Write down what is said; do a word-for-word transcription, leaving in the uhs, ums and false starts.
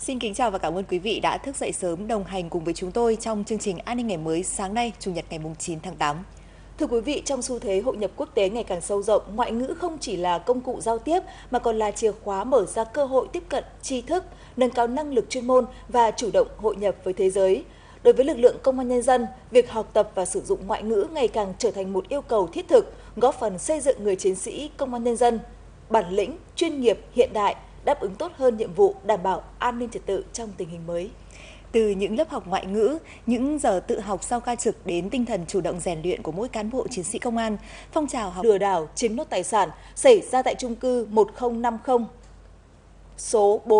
Xin kính chào và cảm ơn quý vị đã thức dậy sớm đồng hành cùng với chúng tôi trong chương trình An ninh ngày mới sáng nay, Chủ nhật ngày chín tháng tám. Thưa quý vị, trong xu thế hội nhập quốc tế ngày càng sâu rộng, ngoại ngữ không chỉ là công cụ giao tiếp mà còn là chìa khóa mở ra cơ hội tiếp cận tri thức, nâng cao năng lực chuyên môn và chủ động hội nhập với thế giới. Đối với lực lượng công an nhân dân, việc học tập và sử dụng ngoại ngữ ngày càng trở thành một yêu cầu thiết thực, góp phần xây dựng người chiến sĩ công an nhân dân bản lĩnh, chuyên nghiệp, hiện đại, đáp ứng tốt hơn nhiệm vụ đảm bảo an ninh trật tự trong tình hình mới. Từ những lớp học ngoại ngữ, những giờ tự học sau ca trực đến tinh thần chủ động rèn luyện của mỗi cán bộ chiến sĩ công an, phong trào học lừa đảo chiếm nốt tài sản xảy ra tại chung cư một không năm không số bốn